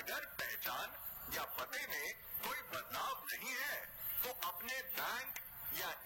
अगर पहचान या पते में कोई बदलाव नहीं है तो अपने बैंक या